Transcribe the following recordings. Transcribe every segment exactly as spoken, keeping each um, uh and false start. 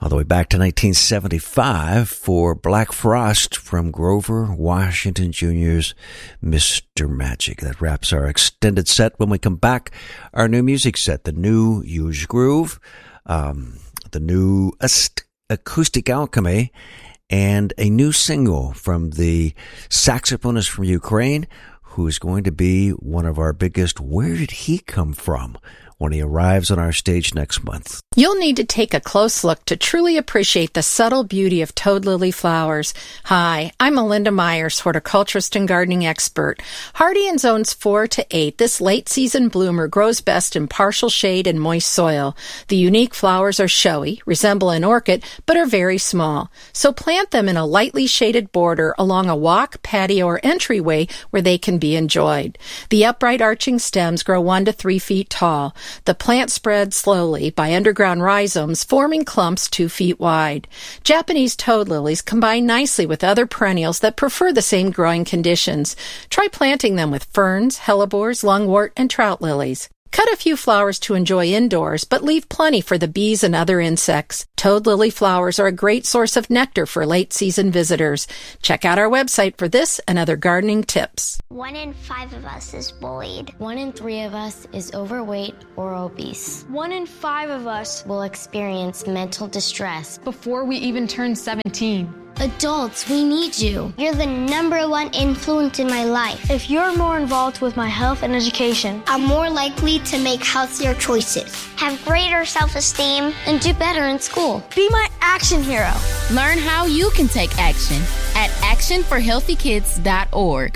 all the way back to nineteen seventy-five for Black Frost from Grover Washington Junior's Mister Magic. That wraps our extended set. When we come back, our new music set, the new Huge Groove, um, the new Ast- Acoustic Alchemy, and a new single from the saxophonist from Ukraine, who is going to be one of our biggest Where Did He Come From? When he arrives on our stage next month. You'll need to take a close look to truly appreciate the subtle beauty of toad lily flowers. Hi, I'm Melinda Myers, horticulturist and gardening expert. Hardy in zones four to eight, this late-season bloomer grows best in partial shade and moist soil. The unique flowers are showy, resemble an orchid, but are very small. So plant them in a lightly shaded border along a walk, patio, or entryway where they can be enjoyed. The upright arching stems grow one to three feet tall. The plant spreads slowly by underground rhizomes, forming clumps two feet wide. Japanese toad lilies combine nicely with other perennials that prefer the same growing conditions. Try planting them with ferns, hellebores, lungwort, and trout lilies. Cut a few flowers to enjoy indoors, but leave plenty for the bees and other insects. Toad lily flowers are a great source of nectar for late-season visitors. Check out our website for this and other gardening tips. One in five of us is bullied. One in three of us is overweight or obese. One in five of us will experience mental distress before we even turn seventeen. Adults, we need you. You're the number one influence in my life. If you're more involved with my health and education, I'm more likely to make healthier choices, have greater self-esteem, and do better in school. Be my action hero. Learn how you can take action at action for healthy kids dot org.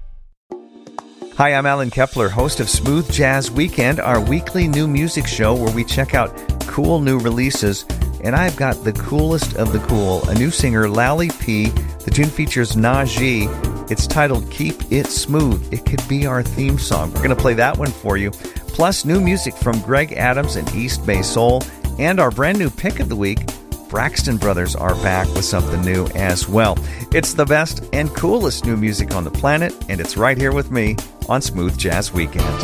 Hi, I'm Alan Kepler, host of Smooth Jazz Weekend, our weekly new music show where we check out cool new releases. And I've got the coolest of the cool, a new singer, Lally P. The tune features Najee. It's titled Keep It Smooth. It could be our theme song. We're going to play that one for you. Plus, new music from Greg Adams and East Bay Soul. And our brand new pick of the week, Braxton Brothers are back with something new as well. It's the best and coolest new music on the planet, and it's right here with me on Smooth Jazz Weekend.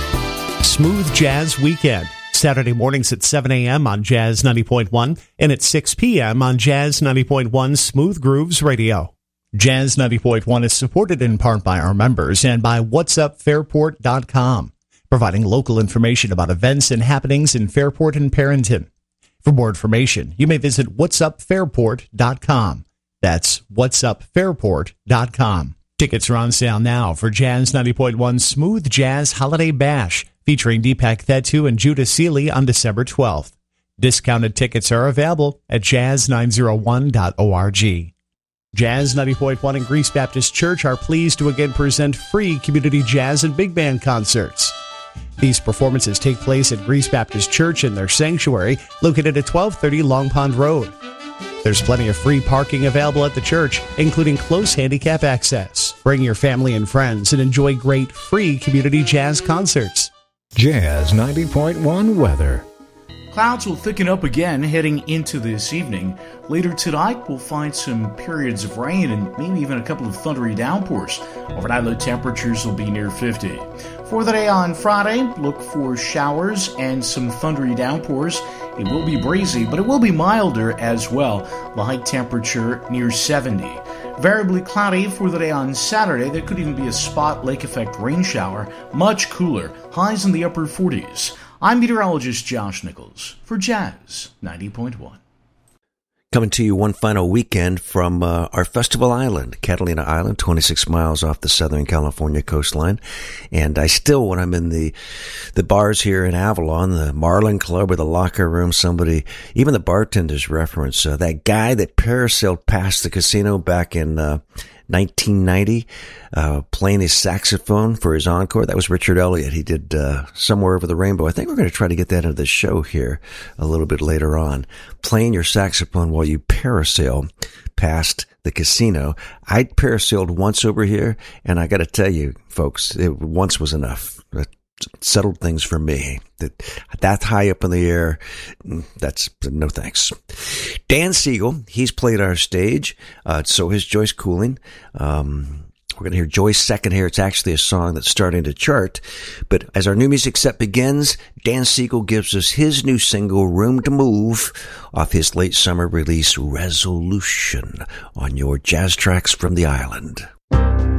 Smooth Jazz Weekend. Saturday mornings at seven a.m. on Jazz ninety point one and at six p.m. on Jazz ninety point one Smooth Grooves Radio. Jazz ninety point one is supported in part by our members and by whats up fairport dot com, providing local information about events and happenings in Fairport and Perrington. For more information, you may visit whats up fairport dot com. That's whats up fairport dot com. Tickets are on sale now for Jazz ninety point one Smooth Jazz Holiday Bash, featuring Deepak Thettu and Judah Seeley on December twelfth. Discounted tickets are available at jazz nine oh one dot org. Jazz ninety point one and Greece Baptist Church are pleased to again present free community jazz and big band concerts. These performances take place at Greece Baptist Church in their sanctuary, located at twelve thirty Long Pond Road. There's plenty of free parking available at the church, including close handicap access. Bring your family and friends and enjoy great free community jazz concerts. Jazz ninety point one weather. Clouds will thicken up again heading into this evening. Later tonight, we'll find some periods of rain and maybe even a couple of thundery downpours. Overnight low temperatures will be near fifty. For the day on Friday, look for showers and some thundery downpours. It will be breezy, but it will be milder as well. The high temperature near seventy. Variably cloudy for the day on Saturday. There could even be a spot lake effect rain shower. Much cooler. Highs in the upper forties. I'm meteorologist Josh Nichols for Jazz ninety point one. Coming to you one final weekend from uh, our festival island, Catalina Island, twenty-six miles off the Southern California coastline. And I still, when I'm in the the bars here in Avalon, the Marlin Club or the locker room, somebody, even the bartenders reference uh, that guy that parasailed past the casino back in uh, nineteen ninety, uh, playing his saxophone for his encore. That was Richard Elliott. He did uh, Somewhere Over the Rainbow. I think we're going to try to get that into the show here a little bit later on. Playing your saxophone while you parasail past the casino. I parasailed once over here, and I got to tell you, folks, it once was enough. It settled things for me. That that high up in the air, that's no thanks. Dan Siegel, he's played our stage. Uh, so has Joyce Cooling. Um, We're going to hear Joy's second here. It's actually a song that's starting to chart. But as our new music set begins, Dan Siegel gives us his new single, Room to Move, off his late summer release, Resolution, on your Jazz Tracks from the Island.